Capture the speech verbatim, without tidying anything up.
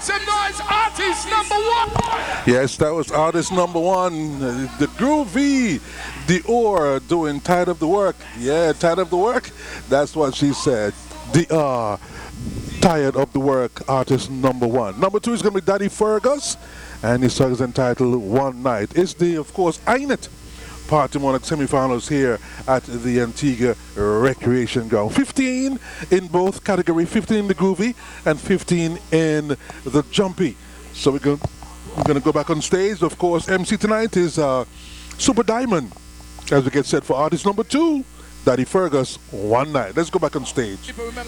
some noise, artist number one. Yes, that was artist number one, uh, the Groovy Dior doing Tired of the Work. Yeah, Tired of the Work. That's what she said. The uh, Tired of the Work, artist number one. Number two is going to be Daddy Fergus, and his song is entitled One Night. It's the, of course, Ainet Party Monarch semifinals here at the Antigua Recreation Ground. fifteen in both category, fifteen in the Groovy and fifteen in the Jumpy. So we're going we're going to go back on stage. Of course, M C tonight is uh, Super Diamond, as we get set for artist number two, Daddy Fergus, One Night. Let's go back on stage.